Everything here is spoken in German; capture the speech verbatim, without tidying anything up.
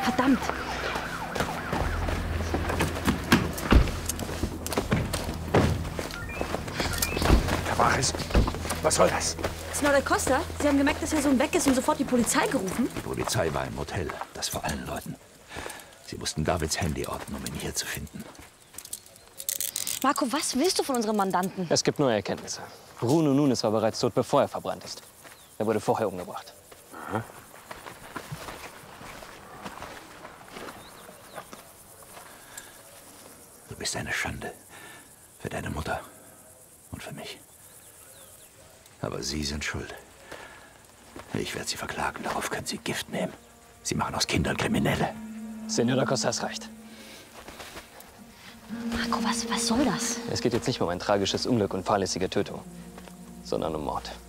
Verdammt! Tavares, was soll das? Senor da Costa, Sie haben gemerkt, dass Ihr Sohn weg ist und sofort die Polizei gerufen? Die Polizei war im Hotel, das vor allen Leuten. Sie mussten Davids Handy orten, um ihn hier zu finden. Marco, was willst du von unserem Mandanten? Es gibt neue Erkenntnisse. Bruno Nunes war bereits tot, bevor er verbrannt ist. Er wurde vorher umgebracht. Aha. Du bist eine Schande. Für deine Mutter und für mich. Aber Sie sind schuld. Ich werde Sie verklagen. Darauf können Sie Gift nehmen. Sie machen aus Kindern Kriminelle. Senor da Costa, es reicht. Marco, was, was soll das? Es geht jetzt nicht mehr um ein tragisches Unglück und fahrlässige Tötung, sondern um Mord.